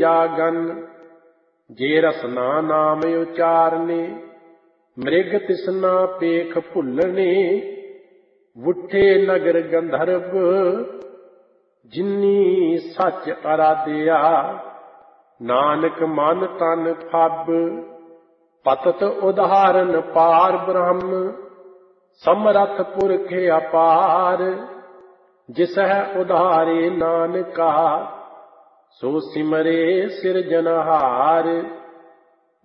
जागन। जे रसना नाम उचारने, मृग तिसना पेख भुलने। वुठे नगर गंधर्व, जिन्नी सच आराध्या। नानक मन तन फब, पतत उदाहरण पार ब्रह्म। समरथ पुरख अपार, जिसह उधारे नानका। सो सिमरे सिरजनहार।